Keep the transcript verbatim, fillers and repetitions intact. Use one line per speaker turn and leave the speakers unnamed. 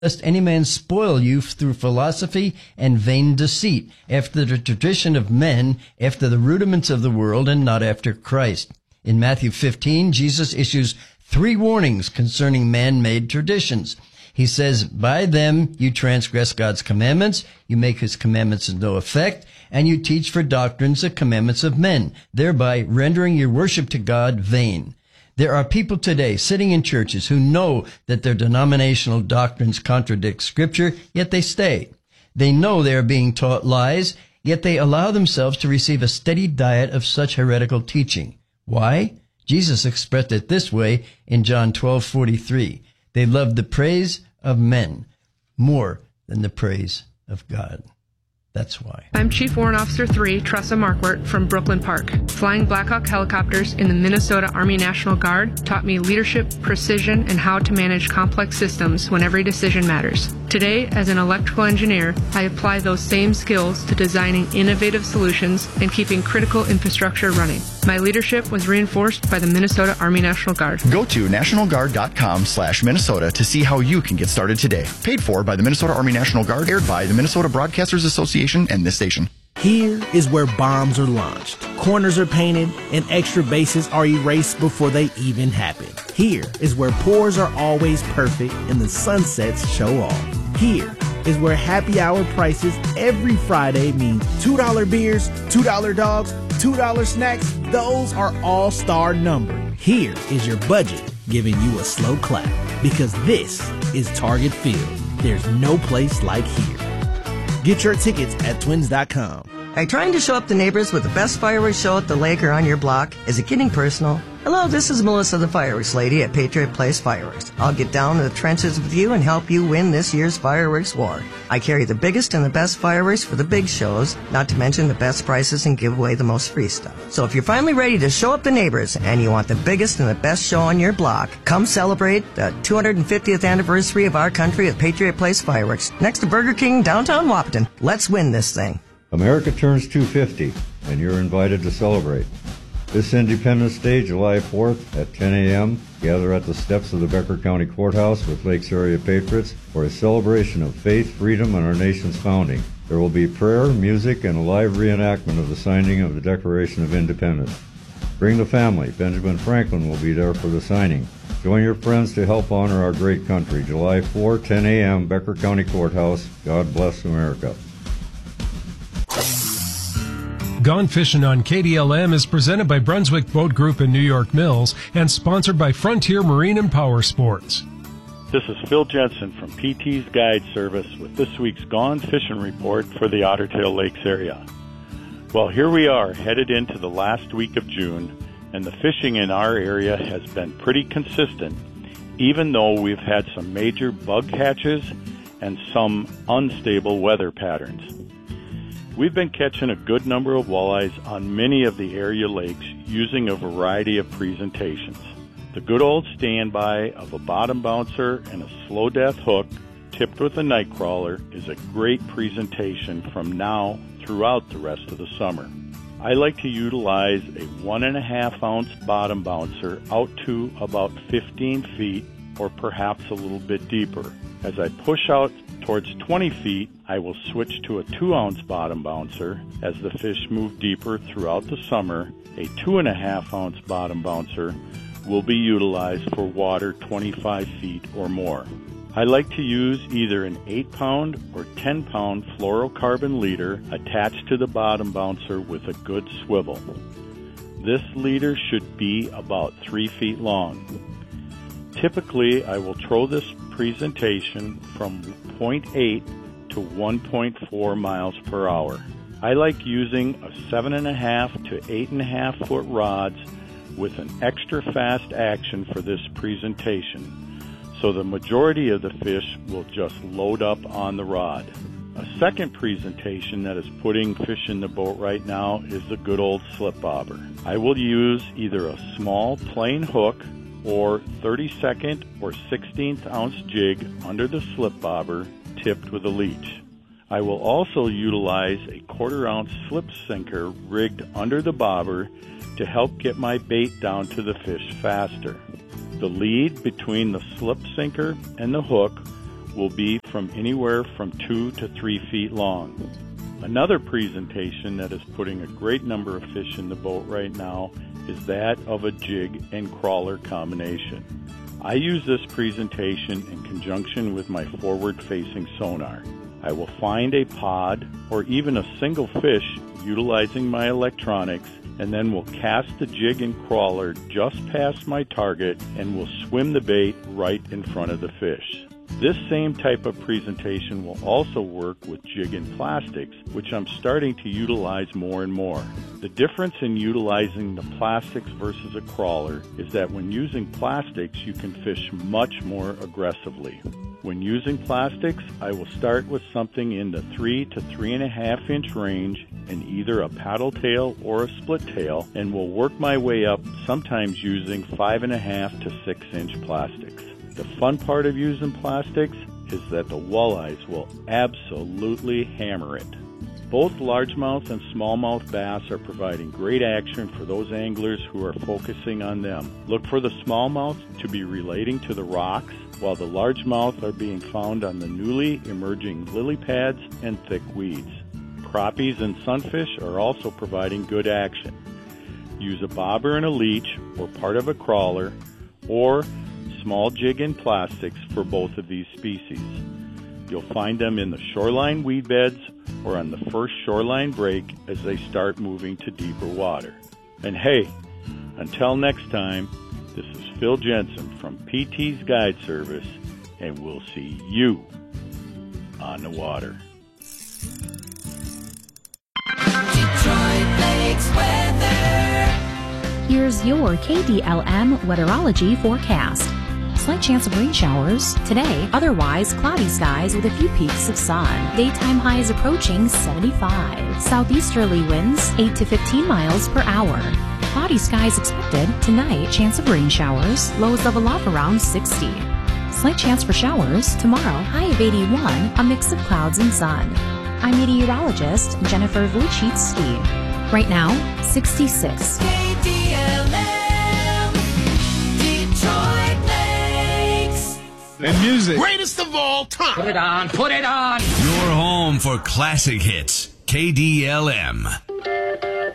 lest any man spoil you through philosophy and vain deceit, after the tradition of men, after the rudiments of the world, and not after Christ. In Matthew fifteen, Jesus issues three warnings concerning man-made traditions. He says, by them you transgress God's commandments, you make his commandments of no effect, and you teach for doctrines the commandments of men, thereby rendering your worship to God vain. There are people today sitting in churches who know that their denominational doctrines contradict Scripture, yet they stay. They know they are being taught lies, yet they allow themselves to receive a steady diet of such heretical teaching. Why? Jesus expressed it this way in John twelve forty-three. They love the praise of men more than the praise of God. That's why.
I'm Chief Warrant Officer three, Tressa Markwart from Brooklyn Park. Flying Black Hawk helicopters in the Minnesota Army National Guard taught me leadership, precision, and how to manage complex systems when every decision matters. Today, as an electrical engineer, I apply those same skills to designing innovative solutions and keeping critical infrastructure running. My leadership was reinforced by the Minnesota Army National Guard.
Go to national guard dot com slash Minnesota to see how you can get started today. Paid for by the Minnesota Army National Guard, aired by the Minnesota Broadcasters Association and this station.
Here is where bombs are launched, corners are painted, and extra bases are erased before they even happen. Here is where pours are always perfect and the sunsets show off. Here is where happy hour prices every Friday mean two dollar beers, two dollar dogs, two dollar snacks. Those are all-star numbered. Here is your budget giving you a slow clap, because this is Target Field. There's no place like here. Get your tickets at twins dot com.
Are you trying to show up the neighbors with the best fireworks show at the lake or on your block? Is it getting personal? Hello, this is Melissa, the fireworks lady at Patriot Place Fireworks. I'll get down to the trenches with you and help you win this year's fireworks war. I carry the biggest and the best fireworks for the big shows, not to mention the best prices and give away the most free stuff. So if you're finally ready to show up the neighbors and you want the biggest and the best show on your block, come celebrate the two hundred fiftieth anniversary of our country at Patriot Place Fireworks, next to Burger King, downtown Wahpeton. Let's win this thing.
America turns two fifty, and you're invited to celebrate. This Independence Day, July fourth at ten a.m., gather at the steps of the Becker County Courthouse with Lakes Area Patriots for a celebration of faith, freedom, and our nation's founding. There will be prayer, music, and a live reenactment of the signing of the Declaration of Independence. Bring the family. Benjamin Franklin will be there for the signing. Join your friends to help honor our great country. July fourth, ten a.m., Becker County Courthouse. God bless America.
Gone Fishing on K D L M is presented by Brunswick Boat Group and New York Mills and sponsored by Frontier Marine and Power Sports.
This is Phil Jensen from P T's Guide Service with this week's Gone Fishing Report for the Otter Tail Lakes area. Well, here we are headed into the last week of June, and the fishing in our area has been pretty consistent, even though we've had some major bug catches and some unstable weather patterns. We've been catching a good number of walleyes on many of the area lakes using a variety of presentations. The good old standby of a bottom bouncer and a slow death hook tipped with a night crawler is a great presentation from now throughout the rest of the summer. I like to utilize a one and a half ounce bottom bouncer out to about fifteen feet or perhaps a little bit deeper. As I push out towards twenty feet, I will switch to a two ounce bottom bouncer. As the fish move deeper throughout the summer, a two and a half ounce bottom bouncer will be utilized for water twenty-five feet or more. I like to use either an eight pound or ten pound fluorocarbon leader attached to the bottom bouncer with a good swivel. This leader should be about three feet long. Typically, I will throw this presentation from zero point eight to one point four miles per hour. I like using a seven and a half to eight and a half foot rods with an extra fast action for this presentation, so the majority of the fish will just load up on the rod. A second presentation that is putting fish in the boat right now is the good old slip bobber. I will use either a small plain hook or thirty-second or sixteenth ounce jig under the slip bobber tipped with a leech. I will also utilize a quarter ounce slip sinker rigged under the bobber to help get my bait down to the fish faster. The lead between the slip sinker and the hook will be from anywhere from two to three feet long. Another presentation that is putting a great number of fish in the boat right now is that of a jig and crawler combination. I use this presentation in conjunction with my forward-facing sonar. I will find a pod or even a single fish utilizing my electronics, and then will cast the jig and crawler just past my target and will swim the bait right in front of the fish. This same type of presentation will also work with jig and plastics, which I'm starting to utilize more and more. The difference in utilizing the plastics versus a crawler is that when using plastics, you can fish much more aggressively. When using plastics, I will start with something in the three to three and a half inch range in either a paddle tail or a split tail, and will work my way up, sometimes using five and a half to six inch plastics. The fun part of using plastics is that the walleyes will absolutely hammer it. Both largemouth and smallmouth bass are providing great action for those anglers who are focusing on them. Look for the smallmouth to be relating to the rocks, while the largemouth are being found on the newly emerging lily pads and thick weeds. Crappies and sunfish are also providing good action. Use a bobber and a leech or part of a crawler, or small jig and plastics for both of these species. You'll find them in the shoreline weed beds or on the first shoreline break as they start moving to deeper water. And hey, until next time, this is Phil Jensen from P T's Guide Service, and we'll see you on the water.
Detroit Lakes weather. Here's your K D L M weatherology forecast. Slight chance of rain showers today, otherwise cloudy skies with a few peaks of sun. Daytime highs approaching seventy-five. Southeasterly winds eight to fifteen miles per hour. Cloudy skies expected tonight, chance of rain showers, lows level off around sixty. Slight chance for showers tomorrow, high of eighty-one, a mix of clouds and sun. I'm meteorologist Jennifer Vujicki. Right now, sixty-six.
K D L M, Detroit Lakes.
And music.
Greatest of all time.
Put it on, put it on.
Your home for classic hits. K D L M.